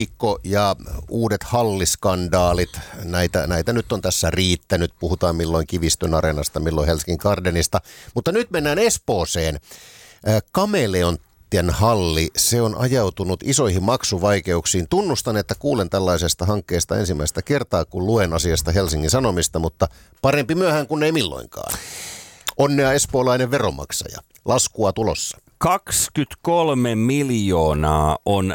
viikko ja uudet halliskandaalit, näitä nyt on tässä riittänyt. Puhutaan milloin Kivistön Areenasta, milloin Helsingin Gardenista. Mutta nyt mennään Espooseen. Kameleonttien halli, se on ajautunut isoihin maksuvaikeuksiin. Tunnustan, että kuulen tällaisesta hankkeesta ensimmäistä kertaa, kun luen asiasta Helsingin Sanomista, mutta parempi myöhään kuin ei milloinkaan. Onnea espoolainen veronmaksaja. Laskua tulossa. 23 miljoonaa on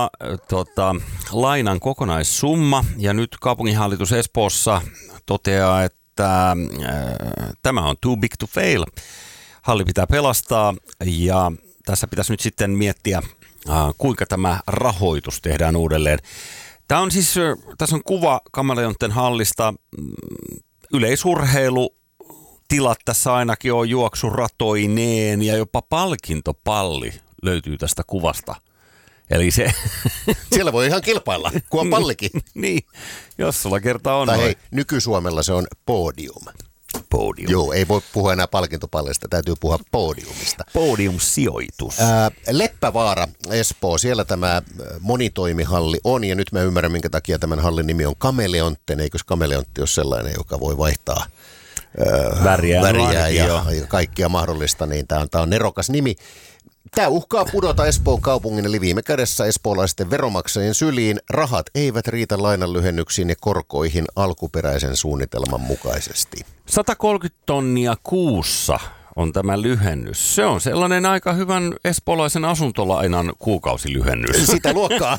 lainan kokonaissumma ja nyt kaupunginhallitus Espoossa toteaa, että tämä on too big to fail. Halli pitää pelastaa ja tässä pitäisi nyt sitten miettiä, kuinka tämä rahoitus tehdään uudelleen. Tämä on siis, tässä on kuva Kameleonttien hallista, yleisurheilu. Tilat tässä ainakin on juoksuratoineen ja jopa palkintopalli löytyy tästä kuvasta. Eli se... Siellä voi ihan kilpailla, kun on pallikin. Niin, jos sulla kertaa on. Tai hei, nyky-Suomella se on podium. Podium. Joo, ei voi puhua enää palkintopallista, täytyy puhua podiumista. Podium-sijoitus. Leppävaara, Espoo, siellä tämä monitoimihalli on ja nyt mä ymmärrän, minkä takia tämän hallin nimi on Kameleontten, eikös kameleontti ole sellainen, joka voi vaihtaa väriä ja kaikkia mahdollista, niin tämä on nerokas nimi. Tämä uhkaa pudota Espoon kaupungin eli viime kädessä espoolaisten veromaksajien syliin. Rahat eivät riitä lainanlyhennyksiin ja korkoihin alkuperäisen suunnitelman mukaisesti. 130 tonnia kuussa on tämä lyhennys. Se on sellainen aika hyvän espoolaisen asuntolainan kuukausilyhennys. Sitä luokkaa.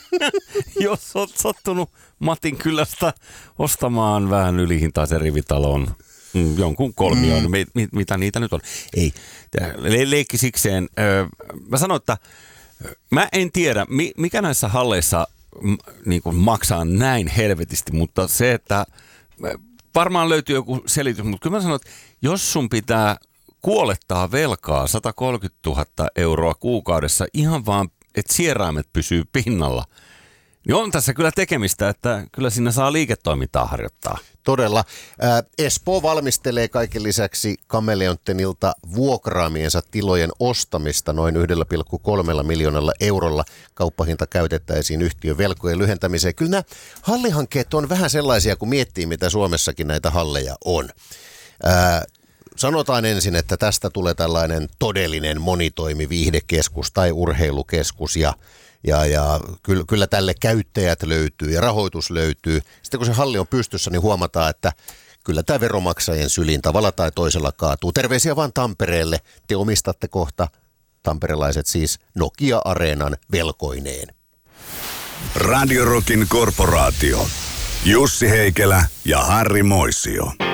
Jos olet sattunut Matin kylästä ostamaan vähän ylihintaisen rivitalon, jonkun kolmion, mitä niitä nyt on. Ei, leikki sikseen. Mä sanon, että mä en tiedä, mikä näissä halleissa niin kuin maksaa näin helvetisti, mutta se, että varmaan löytyy joku selitys, mutta kyllä mä sanon, että jos sun pitää kuolettaa velkaa 130 000 euroa kuukaudessa ihan vaan, että sieraimet pysyy pinnalla, niin on tässä kyllä tekemistä, että kyllä siinä saa liiketoimintaa harjoittaa. Todella. Espoo valmistelee kaiken lisäksi Kameleonttenilta vuokraamiensa tilojen ostamista noin 1,3 miljoonalla eurolla. Kauppahinta käytettäisiin yhtiön velkojen lyhentämiseen. Kyllä nämä hallihankkeet on vähän sellaisia, kun miettii, mitä Suomessakin näitä halleja on. Sanotaan ensin, että tästä tulee tällainen todellinen monitoimiviihdekeskus tai urheilukeskus ja kyllä tälle käyttäjät löytyy ja rahoitus löytyy. Sitten kun se halli on pystyssä, niin huomataan, että kyllä tämä veromaksajien syliin tavalla tai toisella kaatuu. Terveisiä vaan Tampereelle. Te omistatte kohta, tamperelaiset siis, Nokia-areenan velkoineen. Radio Rockin korporaatio. Jussi Heikelä ja Harri Moisio.